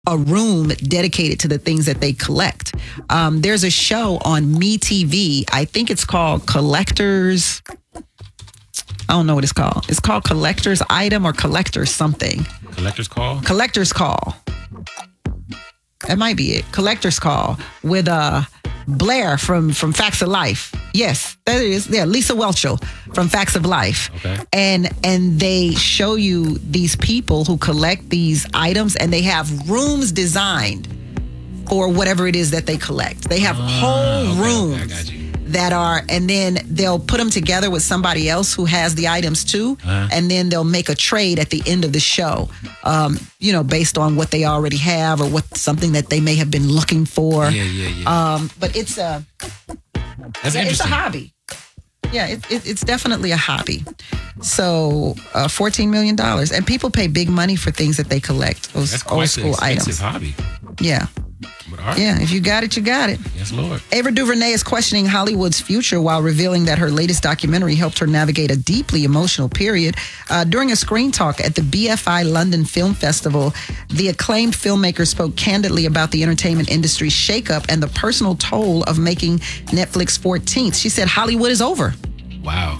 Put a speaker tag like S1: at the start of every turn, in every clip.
S1: a room dedicated to the things that they collect. There's a show on MeTV. I think it's called Collectors. I don't know what it's called. It's called Collector's Item or Collector's something.
S2: Collector's Call?
S1: Collector's Call. That might be it. Collector's Call with Blair from Facts of Life. Yes, that is. Yeah, Lisa Welchel from Facts of Life.
S2: Okay.
S1: And they show you these people who collect these items, and they have rooms designed for whatever it is that they collect. They have whole rooms.
S2: I got you.
S1: That are, and then they'll put them together with somebody else who has the items too, and then they'll make a trade at the end of the show, based on what they already have or what something that they may have been looking for.
S2: Yeah.
S1: But it's a hobby. Yeah, it's definitely a hobby. So $14 million, and people pay big money for things that they collect. Those
S2: That's
S1: old school items.
S2: That's quite an expensive hobby.
S1: Yeah. Yeah, if you got it, you got it.
S2: Yes, Lord.
S1: Ava DuVernay is questioning Hollywood's future while revealing that her latest documentary helped her navigate a deeply emotional period. During a screen talk at the BFI London Film Festival, the acclaimed filmmaker spoke candidly about the entertainment industry's shakeup and the personal toll of making Netflix 14th. She said, Hollywood is over.
S2: Wow.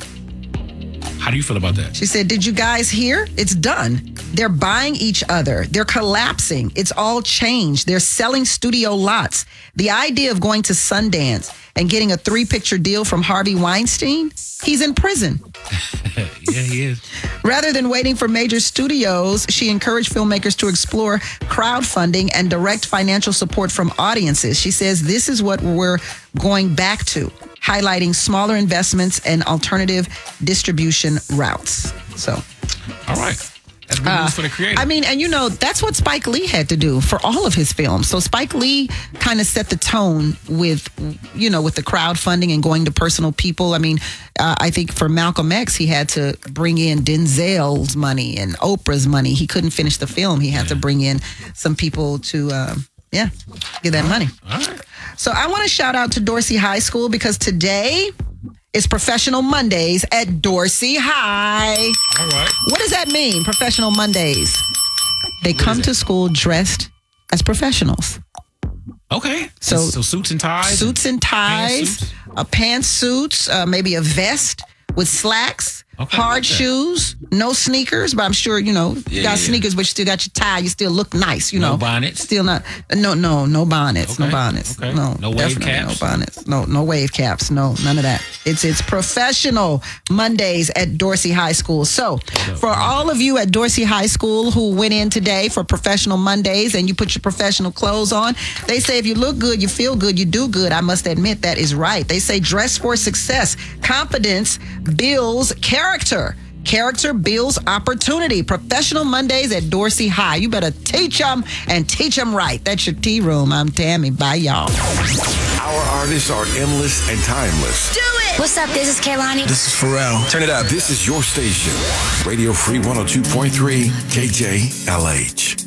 S2: How do you feel about that?
S1: She said, did you guys hear? It's done. They're buying each other. They're collapsing. It's all changed. They're selling studio lots. The idea of going to Sundance and getting a 3-picture deal from Harvey Weinstein, he's in prison.
S2: Yeah, he is.
S1: Rather than waiting for major studios, she encouraged filmmakers to explore crowdfunding and direct financial support from audiences. She says this is what we're going back to, highlighting smaller investments and alternative distribution routes. So,
S2: all right. That's good news for the creator.
S1: I mean, and that's what Spike Lee had to do for all of his films. So Spike Lee kind of set the tone with the crowdfunding and going to personal people. I mean, I think for Malcolm X, he had to bring in Denzel's money and Oprah's money. He couldn't finish the film. He had to bring in some people to, give that money.
S2: All right.
S1: So I want to shout out to Dorsey High School because today is Professional Mondays at Dorsey High.
S2: All right.
S1: What does that mean, Professional Mondays? They come to school dressed as professionals.
S2: Okay. So suits and ties?
S1: Suits and ties, pantsuits, maybe a vest with slacks.
S2: Okay,
S1: hard shoes, no sneakers, but I'm sure, you got sneakers, but you still got your tie. You still look nice,
S2: No bonnets?
S1: Still not, no bonnets,
S2: Okay.
S1: no bonnets.
S2: Okay.
S1: No
S2: wave caps?
S1: No bonnets, no wave caps, no, none of that. It's Professional Mondays at Dorsey High School. So for all of you at Dorsey High School who went in today for Professional Mondays and you put your professional clothes on, they say if you look good, you feel good, you do good. I must admit that is right. They say dress for success. Confidence builds character. Character builds opportunity. Professional Mondays at Dorsey High. You better teach them and teach them right. That's your tea room. I'm Tammy. Bye, y'all.
S3: Our artists are endless and timeless.
S4: Do it! What's up? This is Kehlani.
S5: This is Pharrell. Turn it up.
S3: This is your station. Radio Free 102.3 KJLH.